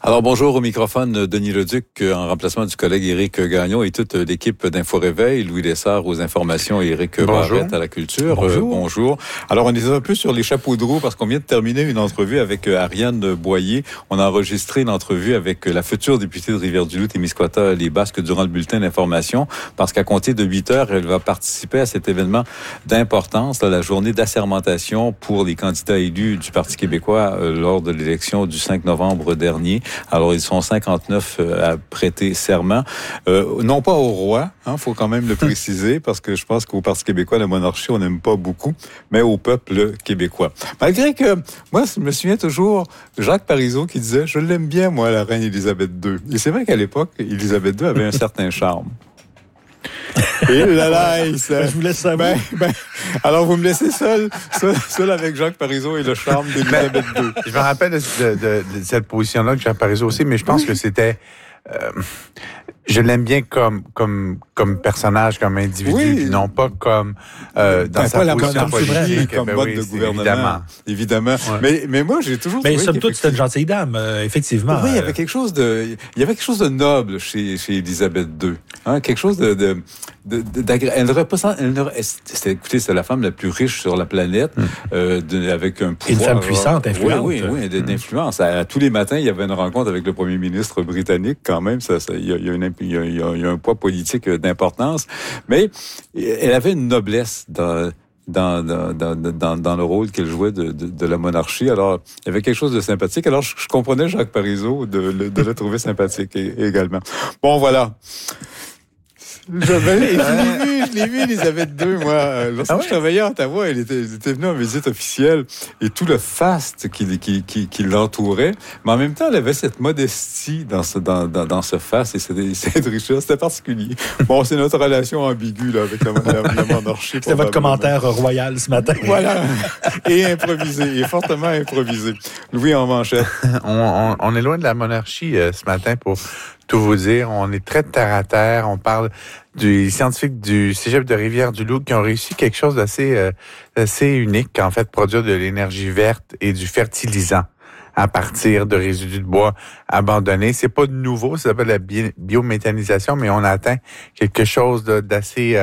Alors bonjour au microphone, Denis Leduc, en remplacement du collègue Éric Gagnon et toute l'équipe d'Info Réveil, Louis Lessard aux informations et Éric Barrette à la culture. Bonjour. Alors on est un peu sur les chapeaux de roue parce qu'on vient de terminer une entrevue avec Ariane Boyer. On a enregistré une entrevue avec la future députée de Rivière-du-Loup-Témiscouata-les-Basques durant le bulletin d'information parce qu'à compter de 8 heures, elle va participer à cet événement d'importance, la journée d'assermentation pour les candidats élus du Parti québécois lors de l'élection du 5 novembre dernier. Alors, ils sont 59 à prêter serment. Non pas au roi, faut quand même le préciser, parce que je pense qu'au Parti québécois, la monarchie, on n'aime pas beaucoup, mais au peuple québécois. Malgré que, moi, je me souviens toujours Jacques Parizeau qui disait « Je l'aime bien, moi, la reine Élisabeth II ». Et c'est vrai qu'à l'époque, Élisabeth II avait un certain charme. Et là, je vous laisse savoir. Alors, vous me laissez seul avec Jacques Parizeau et le charme d'Élisabeth II. Je me rappelle de cette position-là de Jacques Parizeau aussi, mais je pense que c'était... je l'aime bien comme personnage, comme individu, non pas comme dans sa position politique. Comme mode de gouvernement. Évidemment. Ouais. Mais moi, j'ai toujours trouvé... Mais somme toute, c'était une gentille dame, effectivement. Oui, il y avait quelque chose de noble chez Élisabeth II. Quelque chose écoutez, c'était la femme la plus riche sur la planète, avec un pouvoir... Une femme puissante, influente. Oui, d'influence. Tous les matins, il y avait une rencontre avec le premier ministre britannique, quand même. Il y a un poids politique d'importance. Mais elle avait une noblesse dans le rôle qu'elle jouait de la monarchie. Alors, il y avait quelque chose de sympathique. Alors, je comprenais Jacques Parizeau de le trouver sympathique également. Bon, voilà. Je l'ai vu, Élisabeth II, moi. Lorsque je travaillais à Ottawa, elle était venue en visite officielle et tout le faste qui l'entourait. Mais en même temps, elle avait cette modestie dans ce faste et cette richesse. C'était particulier. Bon, c'est notre relation ambiguë, là, avec la monarchie. C'était votre commentaire royal ce matin. Voilà. Et improvisé, et fortement improvisé. Louis en manchette. On est loin de la monarchie ce matin pour tout vous dire. On est très terre à terre. On parle des scientifiques du Cégep de Rivière-du-Loup qui ont réussi quelque chose d'assez unique, en fait, produire de l'énergie verte et du fertilisant à partir de résidus de bois abandonnés. C'est pas nouveau, ça s'appelle la biométhanisation, mais on atteint quelque chose d'assez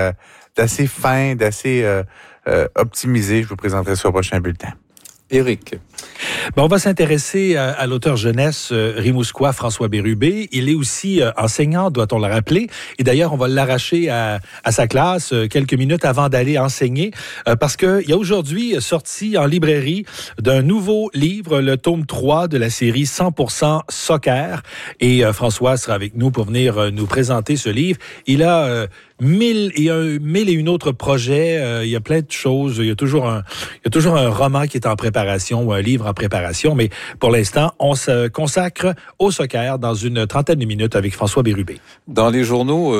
fin, d'assez optimisé. Je vous présenterai ça au prochain bulletin. Éric. On va s'intéresser à l'auteur jeunesse rimouskois François Bérubé. Il est aussi enseignant, doit-on le rappeler. Et d'ailleurs, on va l'arracher à sa classe quelques minutes avant d'aller enseigner parce qu'il y a aujourd'hui sorti en librairie d'un nouveau livre, le tome 3 de la série 100% Soccer. Et François sera avec nous pour venir nous présenter ce livre. Il a mille et une autres projets. Il y a plein de choses. Il y a toujours un roman qui est en préparation ou un livre en préparation. Mais pour l'instant, on se consacre au soccer dans une trentaine de minutes avec François Bérubé. Dans les journaux...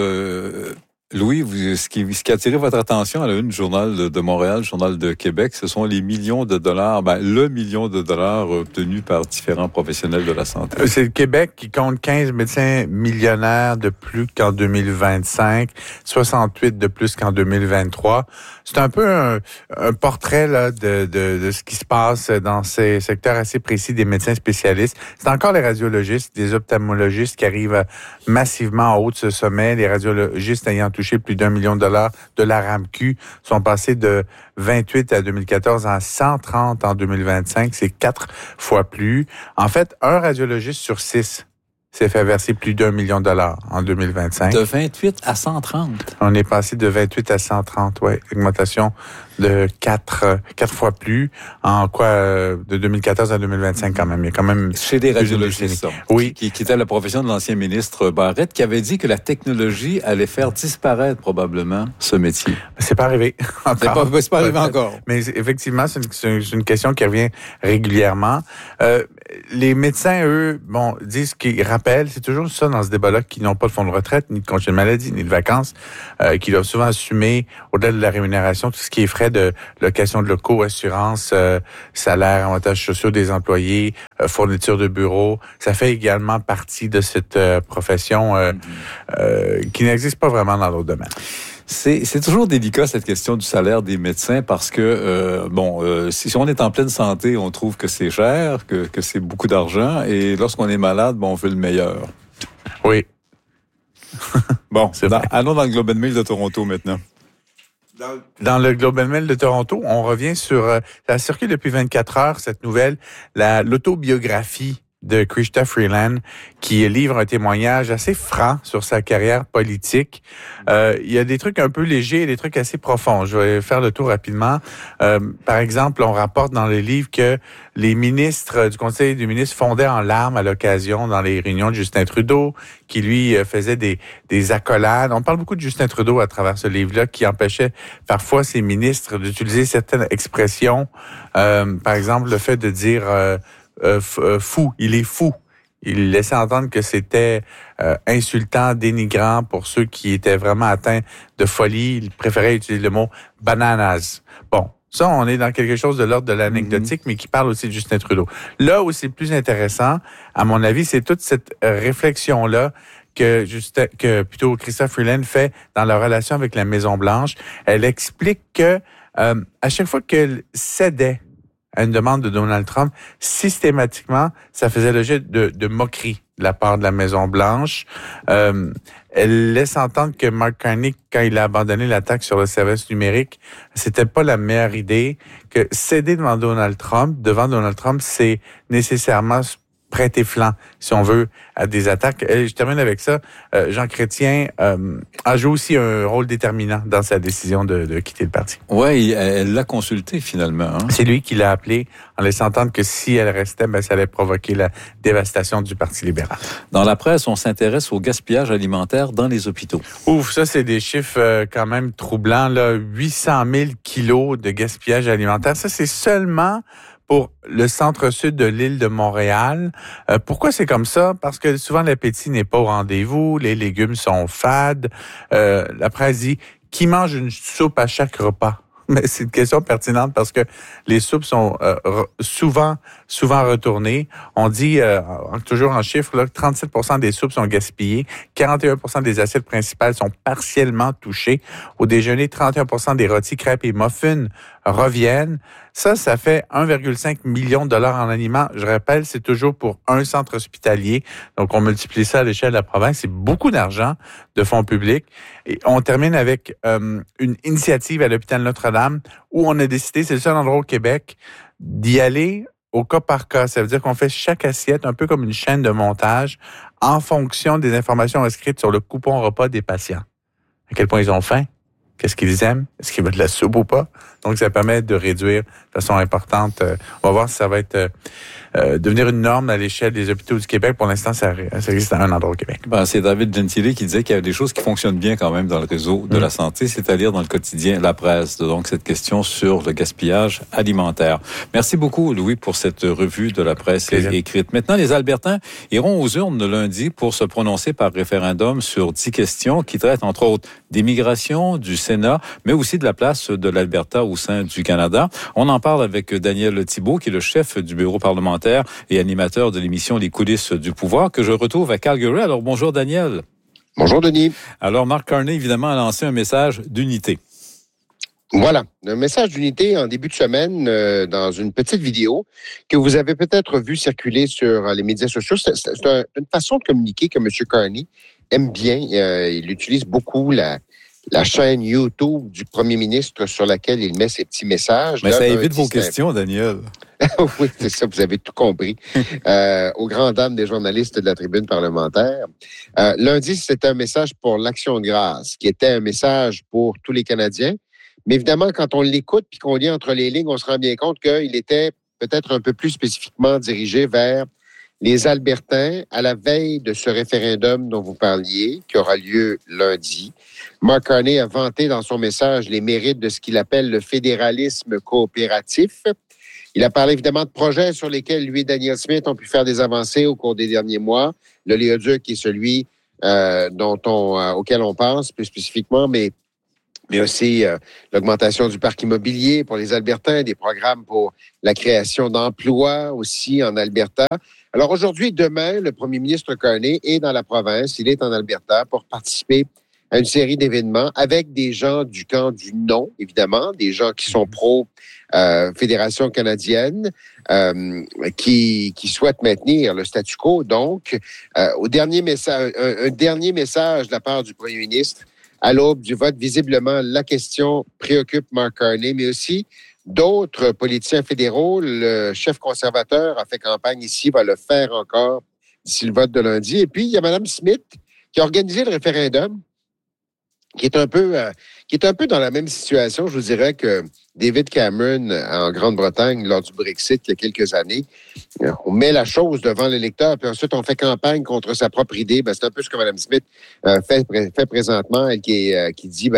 Louis, ce qui a attiré votre attention à la une du Journal de Montréal, Journal de Québec, ce sont les millions de dollars, le million de dollars obtenus par différents professionnels de la santé. C'est le Québec qui compte 15 médecins millionnaires de plus qu'en 2025, 68 de plus qu'en 2023. C'est un peu un portrait là de ce qui se passe dans ces secteurs assez précis des médecins spécialistes. C'est encore les radiologistes, les ophtalmologistes qui arrivent massivement en haut de ce sommet, les radiologistes ayant touché plus d'1 million de dollars de la RAMQ sont passés de 28 à 2014 à 130 en 2025. C'est 4 fois plus. En fait, un radiologiste sur 6 s'est fait verser plus d'1 million de dollars en 2025. De 28 à 130. On est passé de 28 à 130, oui. Augmentation de 4 fois plus. De 2014 à 2025 quand même. Il y a quand même... Chez des radiologistes, oui. Qui était la profession de l'ancien ministre Barrette, qui avait dit que la technologie allait faire disparaître probablement ce métier. C'est pas arrivé encore. C'est pas arrivé encore. Mais effectivement, c'est une question qui revient régulièrement. Les médecins, eux, disent qu'ils rappellent, c'est toujours ça dans ce débat-là, qu'ils n'ont pas de fonds de retraite, ni de congé de maladie, ni de vacances, qu'ils doivent souvent assumer, au-delà de la rémunération, tout ce qui est frais de location de locaux, assurance, salaire, avantages sociaux des employés, fourniture de bureaux. Ça fait également partie de cette profession qui n'existe pas vraiment dans d'autres domaines. C'est toujours délicat cette question du salaire des médecins parce que si on est en pleine santé, on trouve que c'est cher, que c'est beaucoup d'argent, et lorsqu'on est malade, on veut le meilleur. Oui. Bon, allons dans le Globe and Mail de Toronto maintenant. Dans le Globe and Mail de Toronto, on revient sur ça circule depuis 24 heures cette nouvelle, l'autobiographie de Chrystia Freeland, qui livre un témoignage assez franc sur sa carrière politique. Il y a des trucs un peu légers et des trucs assez profonds. Je vais faire le tour rapidement. Par exemple, on rapporte dans le livre que les ministres du Conseil des ministres fondaient en larmes à l'occasion dans les réunions de Justin Trudeau, qui lui faisait des accolades. On parle beaucoup de Justin Trudeau à travers ce livre-là, qui empêchait parfois ses ministres d'utiliser certaines expressions. Par exemple, le fait de dire fou, il est fou. Il laissait entendre que c'était insultant, dénigrant pour ceux qui étaient vraiment atteints de folie. Il préférait utiliser le mot bananas. Bon, ça, on est dans quelque chose de l'ordre de l'anecdotique, mais qui parle aussi de Justin Trudeau. Là où c'est le plus intéressant, à mon avis, c'est toute cette réflexion-là que Chrystia Freeland fait dans leur relation avec la Maison-Blanche. Elle explique que à chaque fois qu'elle cédait à une demande de Donald Trump, systématiquement, ça faisait l'objet de moquerie de la part de la Maison-Blanche. Elle laisse entendre que Mark Carney, quand il a abandonné la taxe sur le service numérique, c'était pas la meilleure idée, que céder devant Donald Trump, c'est nécessairement prêter flanc, si on veut, à des attaques. Et je termine avec ça. Jean Chrétien a joué aussi un rôle déterminant dans sa décision de quitter le parti. Oui, elle l'a consulté finalement. Hein? C'est lui qui l'a appelé en laissant entendre que si elle restait, ça allait provoquer la dévastation du Parti libéral. Dans la presse, on s'intéresse au gaspillage alimentaire dans les hôpitaux. Ouf, ça c'est des chiffres quand même troublants. 800 000 kilos de gaspillage alimentaire. Ça, c'est seulement pour le centre-sud de l'île de Montréal. Pourquoi c'est comme ça? Parce que souvent, l'appétit n'est pas au rendez-vous, les légumes sont fades. La presse dit, qui mange une soupe à chaque repas? Mais c'est une question pertinente parce que les soupes sont souvent retournées. On dit, toujours en chiffres, là, 37% des soupes sont gaspillées, 41% des assiettes principales sont partiellement touchées. Au déjeuner, 31% des rôtis, crêpes et muffins reviennent. Ça fait 1,5 million de dollars en aliments. Je rappelle, c'est toujours pour un centre hospitalier. Donc, on multiplie ça à l'échelle de la province. C'est beaucoup d'argent de fonds publics. Et on termine avec une initiative à l'hôpital Notre-Dame où on a décidé, c'est le seul endroit au Québec, d'y aller au cas par cas. Ça veut dire qu'on fait chaque assiette un peu comme une chaîne de montage en fonction des informations inscrites sur le coupon repas des patients. À quel point ils ont faim? Qu'est-ce qu'ils aiment? Est-ce qu'ils veulent de la soupe ou pas? Donc, ça permet de réduire de façon importante. On va voir si ça va être devenir une norme à l'échelle des hôpitaux du Québec. Pour l'instant, ça existe à un endroit au Québec. C'est David Gentile qui disait qu'il y avait des choses qui fonctionnent bien quand même dans le réseau de la santé, c'est-à-dire dans le quotidien, la presse. Donc, cette question sur le gaspillage alimentaire. Merci beaucoup, Louis, pour cette revue de la presse écrite. Maintenant, les Albertains iront aux urnes lundi pour se prononcer par référendum sur 10 questions qui traitent, entre autres, d'immigration, du Sénat, mais aussi de la place de l'Alberta au sein du Canada. On en parle avec Daniel Thibault, qui est le chef du bureau parlementaire et animateur de l'émission Les coulisses du pouvoir, que je retrouve à Calgary. Alors, bonjour Daniel. Bonjour Denis. Alors, Mark Carney, évidemment, a lancé un message d'unité. Voilà, un message d'unité en début de semaine dans une petite vidéo que vous avez peut-être vu circuler sur les médias sociaux. C'est une façon de communiquer que M. Carney aime bien. Il utilise beaucoup la chaîne YouTube du premier ministre sur laquelle il met ses petits messages. Mais ça évite vos questions, Daniel. Oui, c'est ça, vous avez tout compris. Aux grandes dames des journalistes de la tribune parlementaire. Lundi, c'était un message pour l'Action de grâce, qui était un message pour tous les Canadiens. Mais évidemment, quand on l'écoute puis qu'on lit entre les lignes, on se rend bien compte qu'il était peut-être un peu plus spécifiquement dirigé vers les Albertains à la veille de ce référendum dont vous parliez, qui aura lieu lundi. Mark Carney a vanté dans son message les mérites de ce qu'il appelle le fédéralisme coopératif. Il a parlé évidemment de projets sur lesquels lui et Danielle Smith ont pu faire des avancées au cours des derniers mois. Le Léoduc qui est celui auquel on pense plus spécifiquement, mais aussi l'augmentation du parc immobilier pour les Albertains, des programmes pour la création d'emplois aussi en Alberta. Alors aujourd'hui, demain, le premier ministre Carney est dans la province, il est en Alberta pour participer à une série d'événements avec des gens du camp du non, évidemment, des gens qui sont pro-Fédération canadienne, qui souhaitent maintenir le statu quo. Donc, un dernier message de la part du premier ministre à l'aube du vote, visiblement, la question préoccupe Mark Carney, mais aussi d'autres politiciens fédéraux. Le chef conservateur a fait campagne ici, va le faire encore d'ici le vote de lundi. Et puis, il y a Mme Smith qui a organisé le référendum, qui est un peu dans la même situation, je vous dirais, que David Cameron en Grande-Bretagne lors du Brexit il y a quelques années. On met la chose devant l'électeur, puis ensuite on fait campagne contre sa propre idée. C'est un peu ce que Mme Smith fait présentement, elle qui dit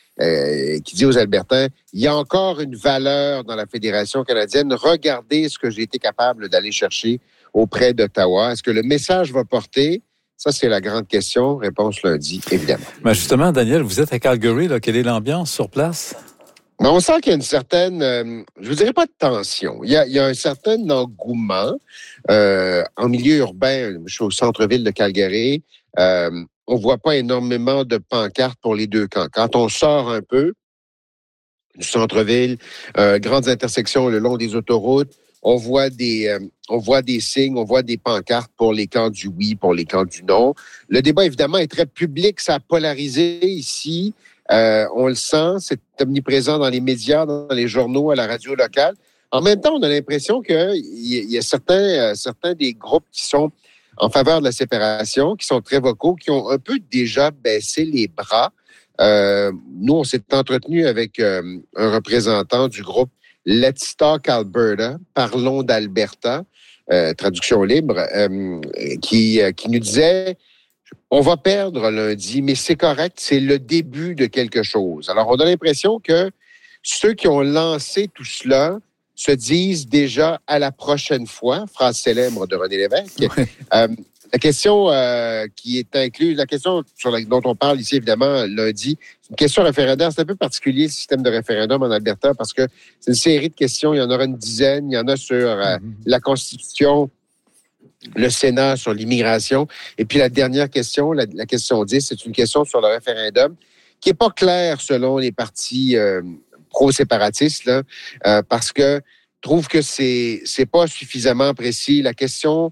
aux Albertains, il y a encore une valeur dans la Fédération canadienne. Regardez ce que j'ai été capable d'aller chercher auprès d'Ottawa. Est-ce que le message va porter? Ça, c'est la grande question. Réponse lundi, évidemment. Mais justement, Daniel, vous êtes à Calgary. Là. Quelle est l'ambiance sur place? Mais on sent qu'il y a une certaine, je ne dirais pas de tension. Il y a un certain engouement en milieu urbain. Je suis au centre-ville de Calgary. On ne voit pas énormément de pancartes pour les deux camps. Quand on sort un peu du centre-ville, grandes intersections le long des autoroutes, on voit des signes, on voit des pancartes pour les camps du oui, pour les camps du non. Le débat, évidemment, est très public. Ça a polarisé ici. On le sent. C'est omniprésent dans les médias, dans les journaux, à la radio locale. En même temps, on a l'impression qu'il y a certains des groupes qui sont en faveur de la séparation, qui sont très vocaux, qui ont un peu déjà baissé les bras. Nous, on s'est entretenu avec un représentant du groupe Let's Talk Alberta, parlons d'Alberta, traduction libre, qui nous disait, on va perdre lundi, mais c'est correct, c'est le début de quelque chose. Alors, on a l'impression que ceux qui ont lancé tout cela se disent déjà à la prochaine fois, phrase célèbre de René Lévesque. Ouais. La question qui est incluse, la question dont on parle ici, évidemment, lundi, c'est une question référendaire. C'est un peu particulier, le système de référendum en Alberta, parce que c'est une série de questions. Il y en aura une dizaine. Il y en a sur la Constitution, le Sénat, sur l'immigration. Et puis la dernière question, la question 10, c'est une question sur le référendum qui n'est pas claire selon les partis pro-séparatistes, là, parce que trouve que c'est pas suffisamment précis. La question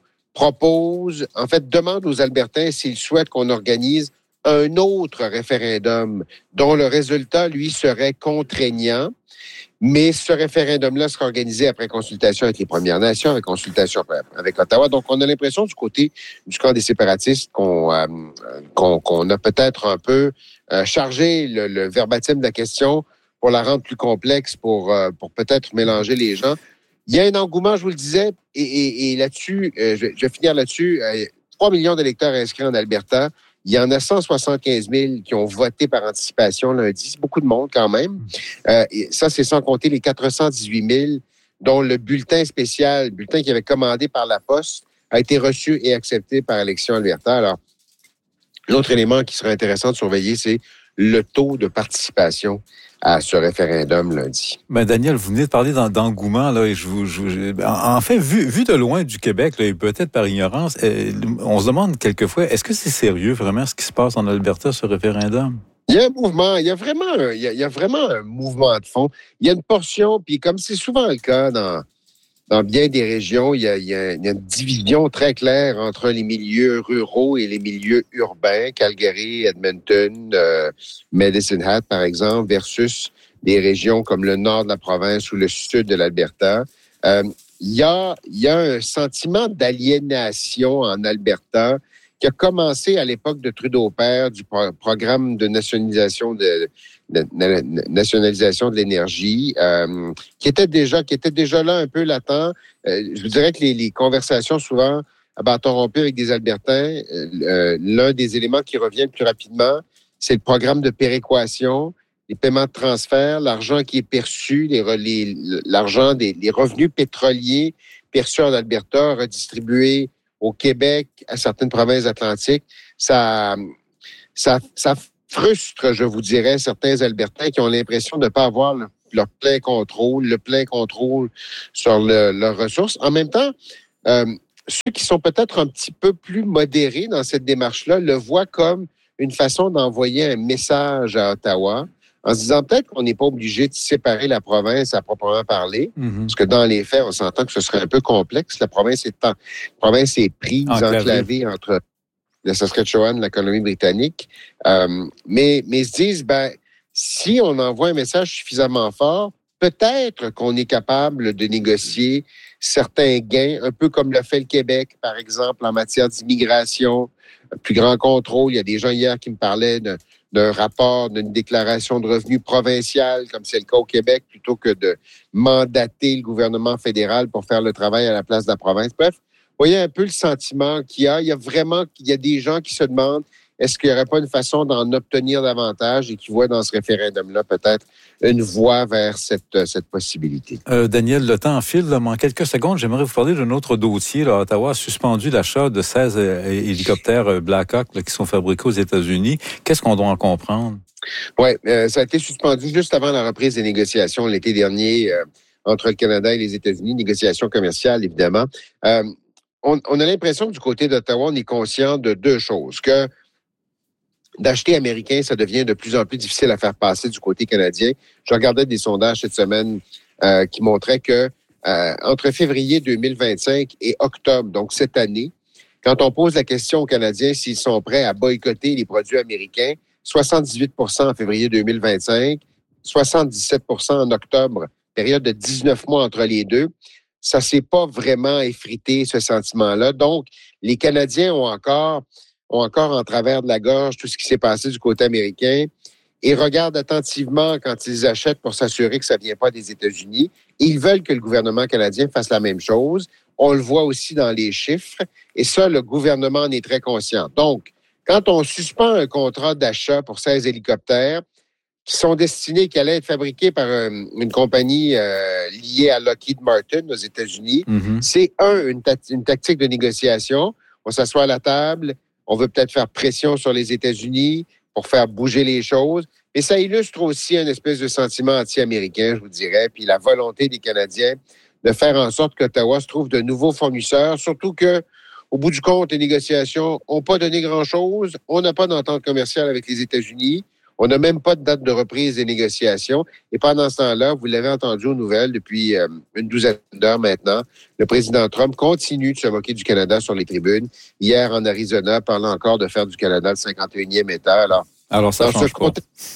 demande aux Albertains s'ils souhaitent qu'on organise un autre référendum dont le résultat, lui, serait contraignant. Mais ce référendum-là sera organisé après consultation avec les Premières Nations, avec consultation avec Ottawa. Donc, on a l'impression du côté du camp des séparatistes qu'on a peut-être un peu chargé le verbatim de la question pour la rendre plus complexe, pour peut-être mélanger les gens. Il y a un engouement, je vous le disais, et là-dessus, je vais finir là-dessus. 3 millions d'électeurs inscrits en Alberta. Il y en a 175 000 qui ont voté par anticipation lundi. C'est beaucoup de monde quand même. Et ça, c'est sans compter les 418 000 dont le bulletin spécial, le bulletin qui avait commandé par la Poste, a été reçu et accepté par Élections Alberta. Alors, l'autre élément qui serait intéressant de surveiller, c'est le taux de participation à ce référendum lundi. Ben Daniel, vous venez de parler d'engouement là, et en fait, vu de loin du Québec, là, et peut-être par ignorance, on se demande quelquefois, est-ce que c'est sérieux vraiment ce qui se passe en Alberta, ce référendum? Il y a un mouvement, il y a vraiment un mouvement de fond. Il y a une portion, puis comme c'est souvent le cas dans bien des régions, il y a une division très claire entre les milieux ruraux et les milieux urbains, Calgary, Edmonton, Medicine Hat, par exemple, versus des régions comme le nord de la province ou le sud de l'Alberta. Il y a un sentiment d'aliénation en Alberta qui a commencé à l'époque de Trudeau père, du programme de nationalisation de l'énergie, qui était déjà là un peu latent. Je vous dirais que les conversations souvent à bâton rompu avec des Albertains, l'un des éléments qui revient le plus rapidement, c'est le programme de péréquation, les paiements de transfert, l'argent qui est perçu, les revenus pétroliers perçus en Alberta, redistribués au Québec, à certaines provinces atlantiques. Ça frustre, je vous dirais, certains Albertains qui ont l'impression de ne pas avoir le plein contrôle sur leurs ressources. En même temps, ceux qui sont peut-être un petit peu plus modérés dans cette démarche-là le voient comme une façon d'envoyer un message à Ottawa en se disant peut-être qu'on n'est pas obligé de séparer la province à proprement parler, parce que dans les faits, on s'entend que ce serait un peu complexe. La province est prise, enclavée entre le Saskatchewan et la Colombie-Britannique. Mais ils se disent, si on envoie un message suffisamment fort, peut-être qu'on est capable de négocier certains gains, un peu comme l'a fait le Québec, par exemple, en matière d'immigration, un plus grand contrôle. Il y a des gens hier qui me parlaient d'un rapport, d'une déclaration de revenus provinciale, comme c'est le cas au Québec, plutôt que de mandater le gouvernement fédéral pour faire le travail à la place de la province. Bref, vous voyez un peu le sentiment qu'il y a. Il y a des gens qui se demandent est-ce qu'il n'y aurait pas une façon d'en obtenir davantage et qui voient dans ce référendum-là peut-être une voie vers cette possibilité. Daniel, le temps file. Là, en quelques secondes, j'aimerais vous parler d'un autre dossier. Là, Ottawa a suspendu l'achat de 16 hélicoptères Black Hawk qui sont fabriqués aux États-Unis. Qu'est-ce qu'on doit en comprendre? Oui, ça a été suspendu juste avant la reprise des négociations l'été dernier entre le Canada et les États-Unis, négociations commerciales, évidemment. On a l'impression que du côté d'Ottawa, on est conscient de deux choses, que d'acheter américain, ça devient de plus en plus difficile à faire passer du côté canadien. Je regardais des sondages cette semaine qui montraient que entre février 2025 et octobre, donc cette année, quand on pose la question aux Canadiens s'ils sont prêts à boycotter les produits américains, 78 en février 2025, 77 en octobre, période de 19 mois entre les deux. Ça s'est pas vraiment effrité, ce sentiment-là. Donc, les Canadiens ont encore en travers de la gorge tout ce qui s'est passé du côté américain et regardent attentivement quand ils achètent pour s'assurer que ça ne vient pas des États-Unis. Et ils veulent que le gouvernement canadien fasse la même chose. On le voit aussi dans les chiffres. Et ça, le gouvernement en est très conscient. Donc, quand on suspend un contrat d'achat pour 16 hélicoptères qui sont destinés, qui allaient être fabriqués par une compagnie liée à Lockheed Martin aux États-Unis, c'est une tactique de négociation. On s'assoit à la table. On veut peut-être faire pression sur les États-Unis pour faire bouger les choses. Mais ça illustre aussi un espèce de sentiment anti-américain, je vous dirais, puis la volonté des Canadiens de faire en sorte qu'Ottawa se trouve de nouveaux fournisseurs, surtout que, au bout du compte, les négociations n'ont pas donné grand-chose. On n'a pas d'entente commerciale avec les États-Unis. On n'a même pas de date de reprise des négociations. Et pendant ce temps-là, vous l'avez entendu aux nouvelles depuis une douzaine d'heures maintenant, le président Trump continue de se moquer du Canada sur les tribunes. Hier, en Arizona, parlant encore de faire du Canada le 51e État. Alors ça change pas.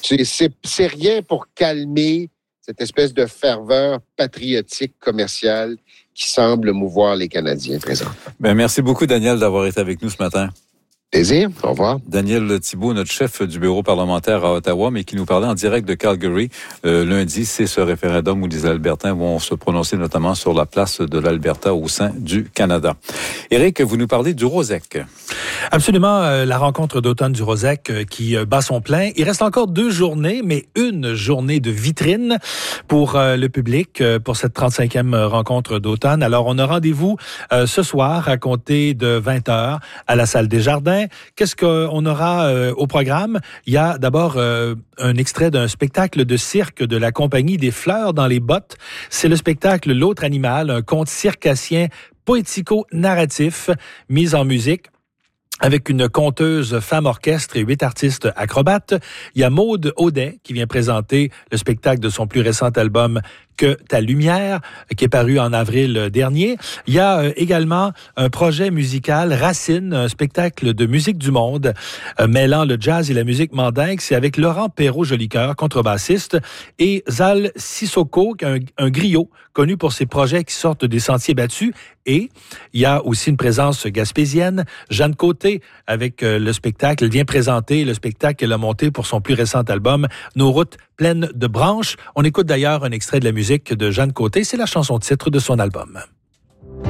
C'est rien pour calmer cette espèce de ferveur patriotique commerciale qui semble mouvoir les Canadiens présents. Merci beaucoup, Daniel, d'avoir été avec nous ce matin. Plaisir. Au revoir. Daniel Thibault, notre chef du bureau parlementaire à Ottawa, mais qui nous parlait en direct de Calgary. Lundi, c'est ce référendum où les Albertains vont se prononcer notamment sur la place de l'Alberta au sein du Canada. Éric, vous nous parlez du Rosec. Absolument, la rencontre d'automne du Rosec qui bat son plein. Il reste encore 2 journées, mais une journée de vitrine pour le public pour cette 35e rencontre d'automne. Alors, on a rendez-vous ce soir à compter de 20h à la salle des Jardins. Qu'est-ce qu'on aura au programme? Il y a d'abord un extrait d'un spectacle de cirque de la compagnie des Fleurs dans les bottes. C'est le spectacle L'autre animal, un conte circassien poético-narratif mis en musique avec une conteuse femme orchestre et 8 artistes acrobates. Il y a Maude Audet qui vient présenter le spectacle de son plus récent album Que ta lumière, qui est paru en avril dernier. Il y a également un projet musical Racine, un spectacle de musique du monde mêlant le jazz et la musique mandingue. C'est avec Laurent Perrault-Jolicoeur, contrebassiste, et Zal Sissoko, un griot connu pour ses projets qui sortent des sentiers battus. Et il y a aussi une présence gaspésienne. Jeanne Côté, avec le spectacle, elle vient présenter le spectacle qu'elle a monté pour son plus récent album, Nos routes pleines de branches. On écoute d'ailleurs un extrait de la musique de Jeanne Côté. C'est la chanson titre de son album.